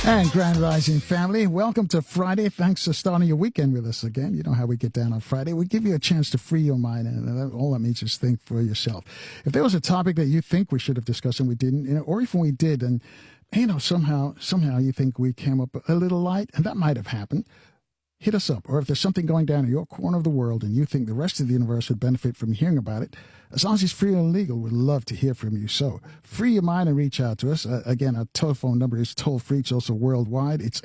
And Grand Rising family, welcome to Friday. Thanks for starting your weekend with us again. You know how we get down on Friday. We give you a chance to free your mind, and all that means is think for yourself. If there was a topic that you think we should have discussed and we didn't, or if we did, and somehow you think we came up a little light, and that might have happened, hit us up. Or if there's something going down in your corner of the world and you think the rest of the universe would benefit from hearing about it, as long as it's free and legal, we'd love to hear from you. So free your mind and reach out to us. Again, our telephone number is toll-free. It's also worldwide. It's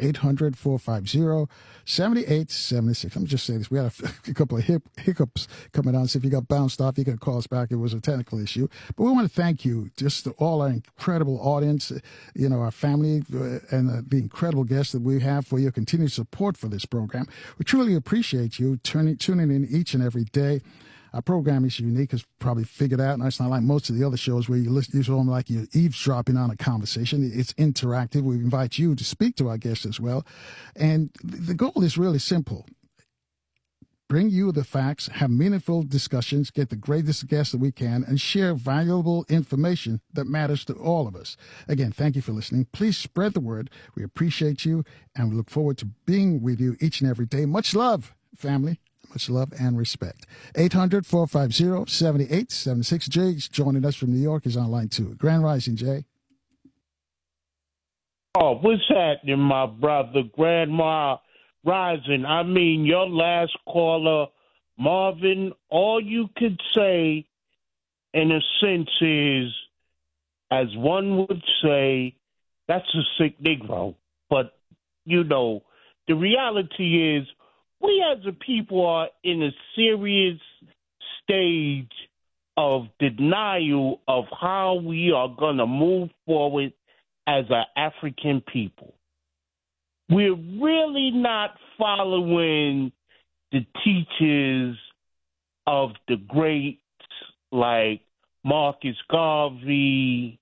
800-450-7876. Let me just say this. We had a couple of hiccups coming on. So if you got bounced off, you can call us back. It was a technical issue. But we want to thank you, just to all our incredible audience, our family, and the incredible guests that we have for your continued support for this program. We truly appreciate you tuning in each and every day. Our program is unique, as you probably figured out. And it's not like most of the other shows where you listen to them like you're eavesdropping on a conversation. It's interactive. We invite you to speak to our guests as well. And the goal is really simple. Bring you the facts, have meaningful discussions, get the greatest guests that we can, and share valuable information that matters to all of us. Again, thank you for listening. Please spread the word. We appreciate you, and we look forward to being with you each and every day. Much love, family. Much love and respect. 800-450-7876. Jay's joining us from New York. Is on line 2. Grand Rising, Jay. Oh, what's happening, my brother? Grandma Rising. I mean, your last caller, Marvin, all you could say, in a sense, is, as one would say, that's a sick Negro. But, the reality is, we as a people are in a serious stage of denial of how we are going to move forward as an African people. We're really not following the teachers of the greats like Marcus Garvey,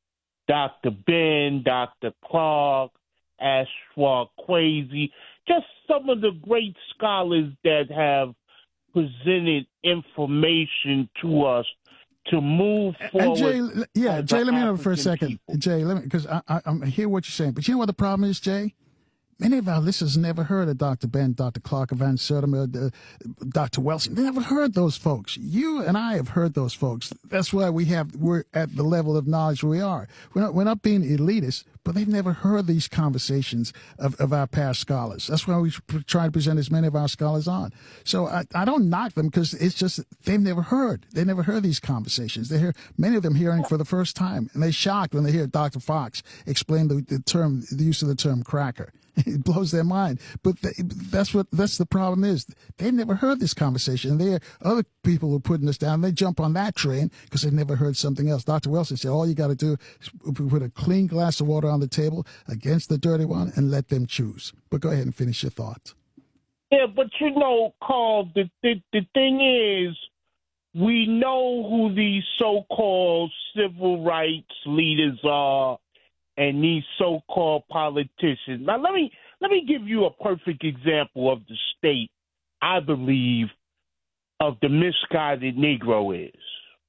Dr. Ben, Dr. Clark, Ashwa Kwesi, just some of the great scholars that have presented information to us to move forward. And Jay, let me know for a second. People. Jay, because I hear what you're saying, but you know what the problem is, Jay? Many of our listeners never heard of Dr. Ben, Dr. Clark, Van Sertima, Dr. Wilson. They never heard those folks. You and I have heard those folks. That's why we're at the level of knowledge we are. We're not being elitist, but they've never heard these conversations of our past scholars. That's why we try to present as many of our scholars on. So I don't knock them because it's just they've never heard. They never heard these conversations. They hear many of them hearing for the first time, and they're shocked when they hear Dr. Fox explain the use of the term cracker. It blows their mind. But that's the problem is. They've never heard this conversation. And there are other people who are putting this down. They jump on that train because they've never heard something else. Dr. Wilson said, all you got to do is put a clean glass of water on the table against the dirty one and let them choose. But go ahead and finish your thoughts. Yeah, but Carl, the thing is, we know who these so-called civil rights leaders are and these so-called politicians. Now, let me give you a perfect example of the state I believe of the misguided Negro is.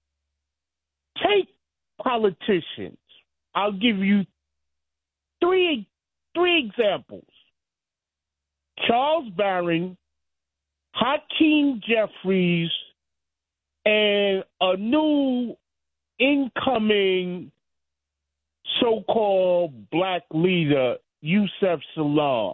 Take politicians. I'll give you three examples. Charles Barron, Hakeem Jeffries, and a new incoming so-called black leader, Yusef Salaam.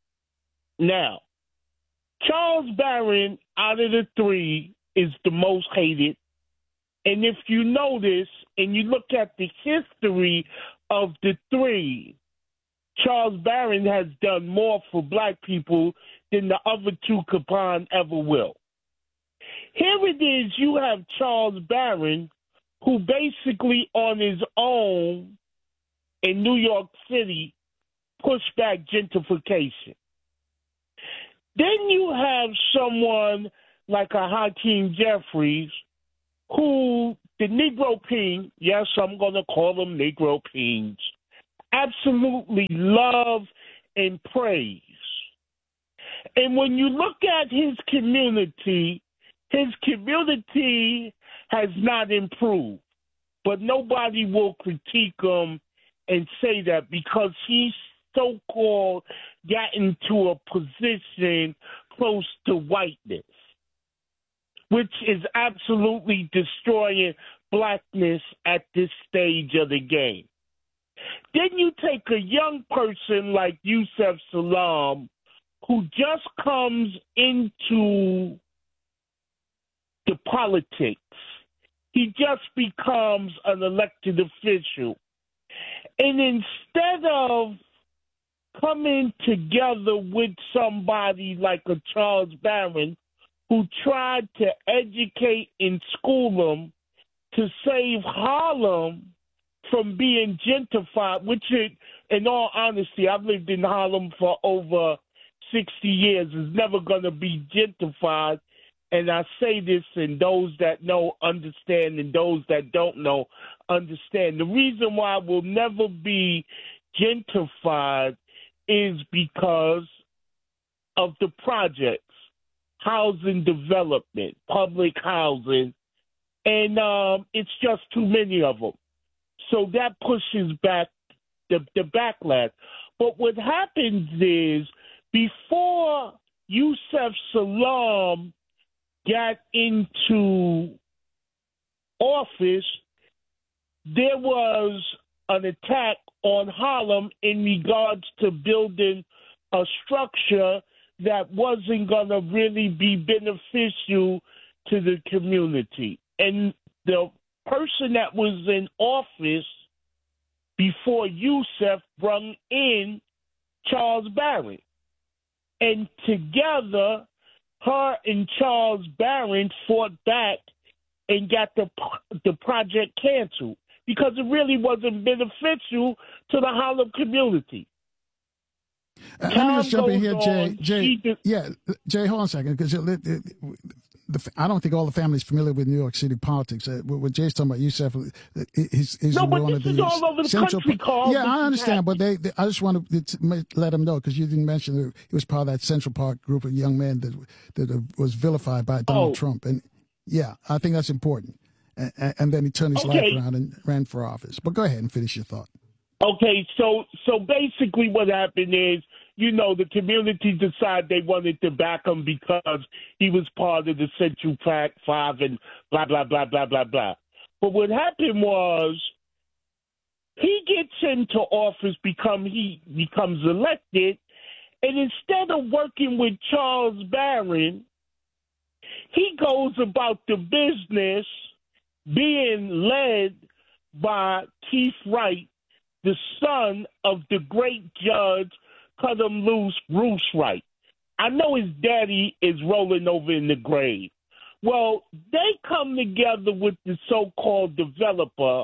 Now, Charles Barron, out of the three, is the most hated. And if you notice and you look at the history of the three, Charles Barron has done more for black people than the other two combined ever will. Here it is, you have Charles Barron, who basically on his own in New York City pushed back gentrification. Then you have someone like a Hakeem Jeffries, who the Negro King, yes, I'm going to call them Negro Kings, absolutely love and praise. And when you look at his community has not improved. But nobody will critique him and say that because he's so-called got into a position close to whiteness, which is absolutely destroying blackness at this stage of the game. Then you take a young person like Yusef Salaam, who just comes into the politics. He just becomes an elected official. And instead of coming together with somebody like a Charles Barron, who tried to educate and school them to save Harlem from being gentrified, which, in all honesty, I've lived in Harlem for over 60 years, is never going to be gentrified. And I say this, and those that know understand, and those that don't know understand. The reason why it will never be gentrified is because of the projects, housing development, public housing, and it's just too many of them. So that pushes back the backlash. But what happens is, before Yusef Salaam got into office, there was an attack on Harlem in regards to building a structure that wasn't going to really be beneficial to the community. And the person that was in office before Yusef brought in Charles Barron. And together, her and Charles Barron fought back and got the project canceled because it really wasn't beneficial to the Harlem community. Let me just jump in here, Jay. Jay, hold on a second, because I don't think all the family's familiar with New York City politics. What Jay's talking about, Yusef, he's one of the all over the country, Carl. Yeah, I understand, but I just want to let him know, because you didn't mention that he was part of that Central Park group of young men that was vilified by Donald Trump, and yeah, I think that's important. And then he turned his life around and ran for office. But go ahead and finish your thought. Okay, so basically what happened is, the community decided they wanted to back him because he was part of the Central Park 5 and blah, blah, blah, blah, blah, blah. But what happened was he gets into office, he becomes elected, and instead of working with Charles Barron, he goes about the business being led by Keith Wright, the son of the great judge Cut 'em Loose Bruce Wright. I know his daddy is rolling over in the grave. Well, they come together with the so-called developer,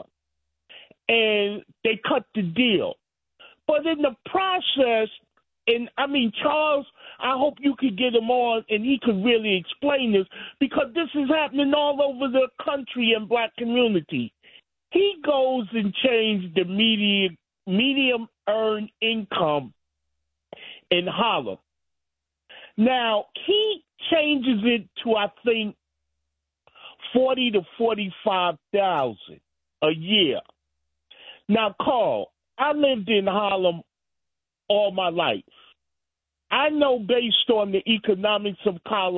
and they cut the deal. But in the process, Charles, I hope you could get him on and he could really explain this, because this is happening all over the country and black community. He goes and changes the medium earned income in Harlem. Now, he changes it to, I think, 40 to 45,000 a year. Now, Carl, I lived in Harlem all my life. I know, based on the economics of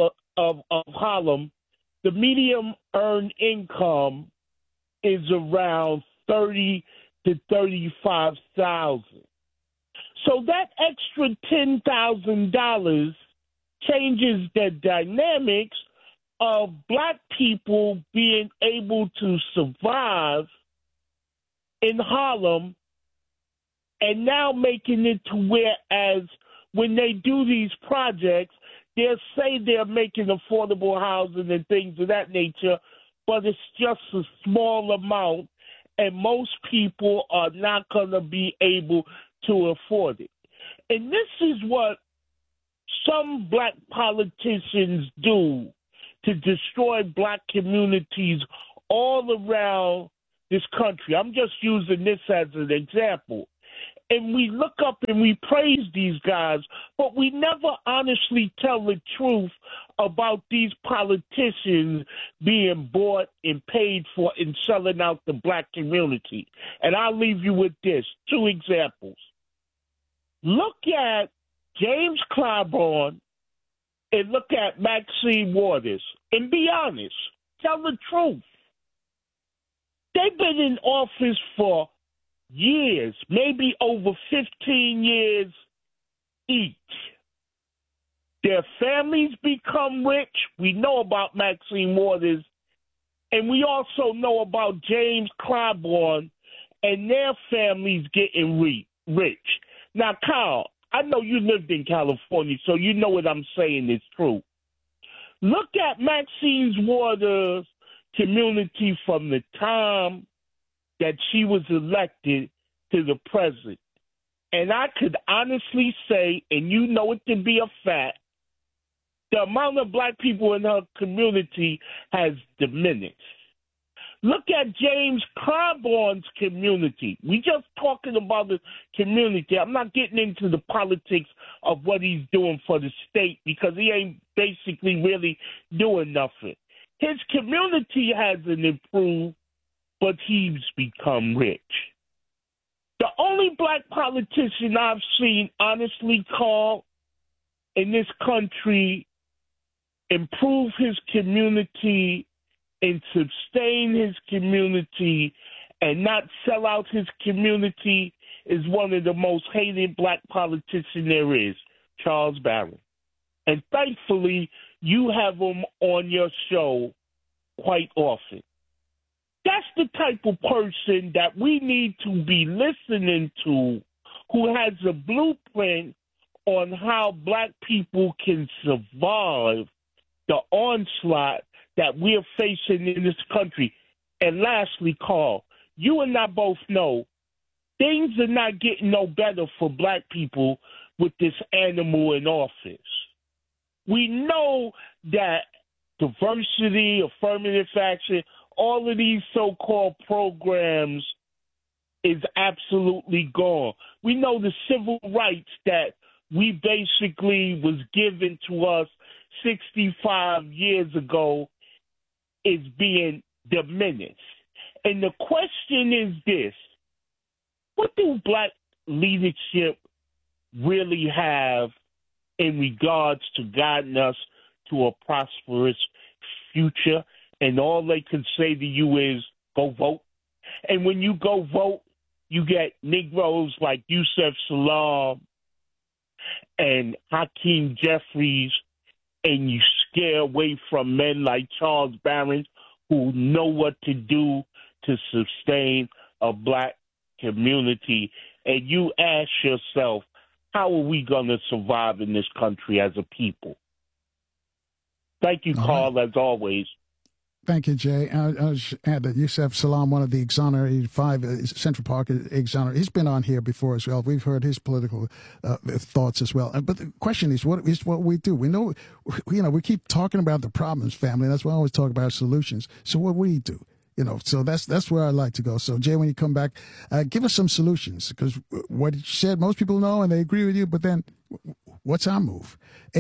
Harlem, the medium earned income is around 30 to 35,000. So that extra $10,000 changes the dynamics of black people being able to survive in Harlem, and now making it to whereas when they do these projects, they'll say they're making affordable housing and things of that nature, but it's just a small amount, and most people are not going to be able to afford it. And this is what some black politicians do to destroy black communities all around this country. I'm just using this as an example. And we look up and we praise these guys, but we never honestly tell the truth about these politicians being bought and paid for and selling out the black community. And I'll leave you with this, 2 examples. Look at James Clyburn and look at Maxine Waters and be honest. Tell the truth. They've been in office for years, maybe over 15 years each. Their families become rich. We know about Maxine Waters, and we also know about James Clyburn and their families getting rich. Now, Kyle, I know you lived in California, so you know what I'm saying is true. Look at Maxine Waters' community from the time that she was elected to the president. And I could honestly say, and you know it to be a fact, the amount of black people in her community has diminished. Look at James Clyburn's community. We just talking about the community. I'm not getting into the politics of what he's doing for the state because he ain't basically really doing nothing. His community hasn't improved, but he's become rich. The only black politician I've seen, honestly, Carl, in this country improve his community and sustain his community and not sell out his community is one of the most hated black politicians there is, Charles Barron. And thankfully, you have him on your show quite often. That's the type of person that we need to be listening to, who has a blueprint on how black people can survive the onslaught that we're facing in this country. And lastly, Carl, you and I both know things are not getting no better for black people with this animal in office. We know that diversity, affirmative action, all of these so-called programs is absolutely gone. We know the civil rights that we basically was given to us 65 years ago is being diminished. And the question is this: what do black leadership really have in regards to guiding us to a prosperous future? And all they can say to you is, go vote. And when you go vote, you get Negroes like Yusef Salaam and Hakeem Jeffries, and you scare away from men like Charles Barron, who know what to do to sustain a black community. And you ask yourself, how are we going to survive in this country as a people? Thank you, Carl, as always. Thank you, Jay. I'll add that Yusef Salaam, one of the exonerated 5 Central Park exonerated, he's been on here before as well. We've heard his political thoughts as well. But the question is, what we do? We know, we keep talking about the problems, family. That's why I always talk about solutions. So what we do? So that's where I like to go. So, Jay, when you come back, give us some solutions, because what you said, most people know and they agree with you, but then what's our move?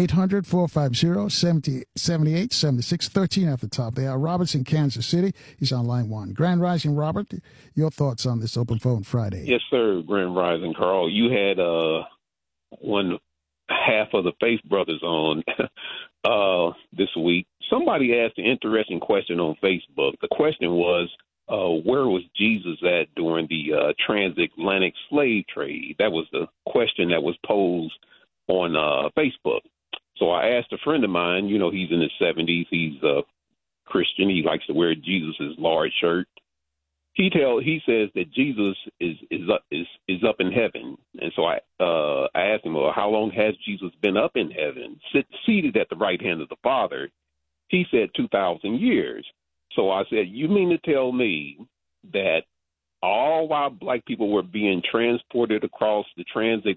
800-450-7876, 13 at the top. They are Robert's in Kansas City. He's on line 1. Grand Rising, Robert, your thoughts on this Open Phone Friday? Yes, sir, Grand Rising, Carl. You had one half of the Faith Brothers on this week. Somebody asked an interesting question on Facebook. The question was, where was Jesus at during the transatlantic slave trade? That was the question that was posed on Facebook. So I asked a friend of mine, he's in his 70s. He's a Christian. He likes to wear Jesus' large shirt. He says that Jesus is up in heaven. And so I asked him, well, how long has Jesus been up in heaven, seated at the right hand of the Father? He said 2,000 years. So I said, you mean to tell me that all while black people were being transported across the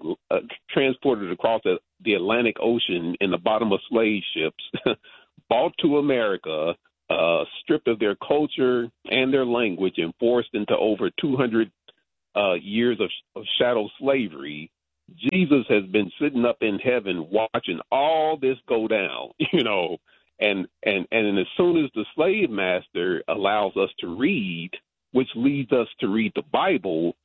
Atlantic Ocean in the bottom of slave ships, brought to America, stripped of their culture and their language, and forced into over 200 years of chattel slavery, Jesus has been sitting up in heaven watching all this go down, and as soon as the slave master allows us to read, which leads us to read the Bible,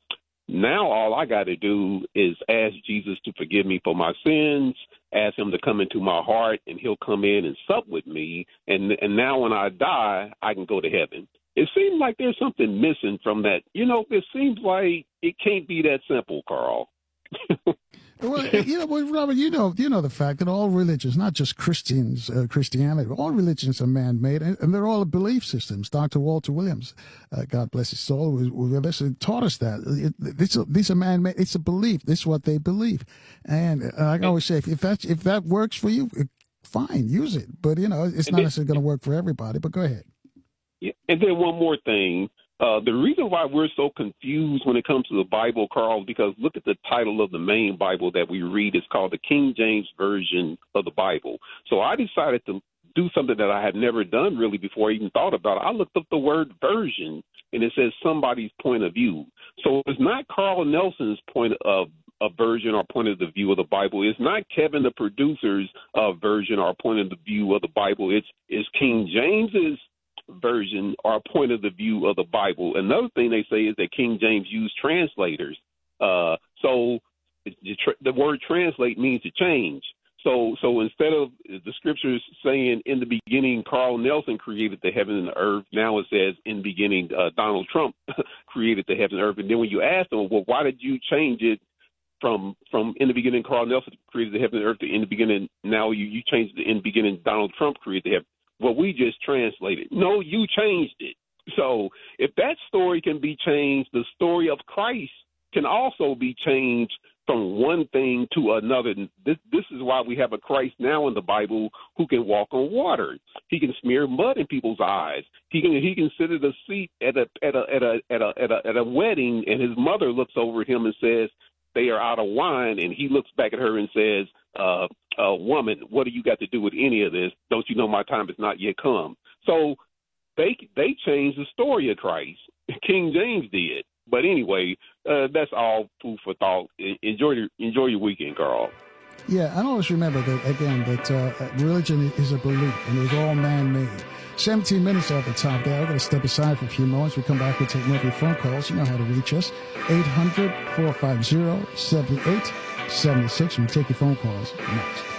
Now all I got to do is ask Jesus to forgive me for my sins, ask him to come into my heart, and he'll come in and sup with me. And now when I die, I can go to heaven. It seems like there's something missing from that. It seems like it can't be that simple, Carl. Well, Robert, you know the fact that all religions, not just Christianity, all religions are man-made, and they're all belief systems. Dr. Walter Williams, God bless his soul, taught us that these are man-made. It's a belief. This is what they believe, and I always say, if that works for you, fine, use it. But it's not necessarily going to work for everybody. But go ahead. Yeah, and then one more thing. The reason why we're so confused when it comes to the Bible, Carl, because look at the title of the main Bible that we read. It's called the King James Version of the Bible. So I decided to do something that I had never done really before I even thought about it. I looked up the word version, and it says somebody's point of view. So it's not Carl Nelson's point of a version or point of the view of the Bible. It's not Kevin, the producer's version or point of the view of the Bible. It's King James's version or point of the view of the Bible. Another thing they say is that King James used translators. So the word translate means to change. So instead of the scriptures saying in the beginning Carl Nelson created the heaven and the earth, now it says in the beginning Donald Trump created the heaven and earth. And then when you ask them, well, why did you change it from in the beginning Carl Nelson created the heaven and earth to in the beginning, now you changed it in the beginning Donald Trump created the heaven? Well, we just translated. No, you changed it. So if that story can be changed, the story of Christ can also be changed from one thing to another. This is why we have a Christ now in the Bible who can walk on water. He can smear mud in people's eyes. He can sit at a seat at a wedding, and his mother looks over at him and says, they are out of wine, and he looks back at her and says, woman, what do you got to do with any of this? Don't you know my time has not yet come? So they changed the story of Christ. King James did. But anyway, that's all food for thought. Enjoy your weekend, Carl. Yeah, and always remember that religion is a belief, and it's all man-made. 17 minutes at the top there. We're going to step aside for a few moments. We come back, we'll take more of your phone calls. You know how to reach us. 800-450-7876. We'll take your phone calls next.